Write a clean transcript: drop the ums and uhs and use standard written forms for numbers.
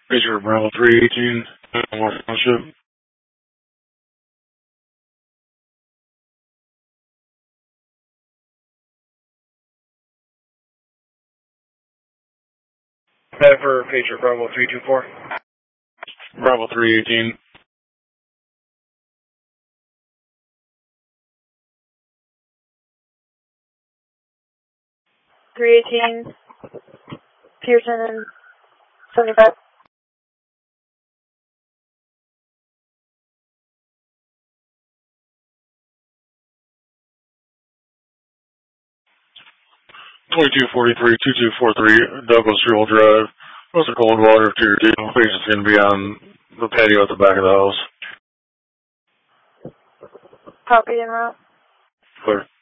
Patriot Bravo 318, North Township. For Patriot Bravo 324. Bravo 318. 318, Pearson and 75. $2243, 2243, Douglas Fuel Drive. What's the cold water to your deal? Patient's going to be on the patio at the back of the house. Copy en route. Clear.